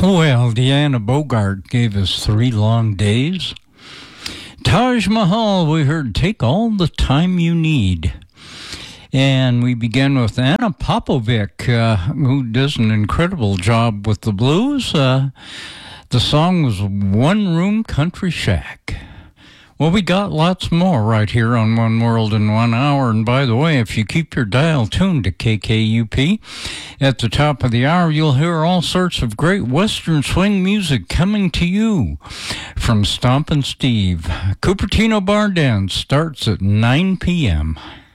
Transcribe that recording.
Well, Deanna Bogart gave us 3 long days. Taj Mahal, we heard Take All the Time You Need. And we began with Anna Popovic, who does an incredible job with the blues. The song was One Room Country Shack. Well, we got lots more right here on One World in 1 Hour. And by the way, if you keep your dial tuned to KKUP, at the top of the hour, you'll hear all sorts of great Western swing music coming to you from Stompin' Steve. Cupertino Bar Dance starts at 9 p.m.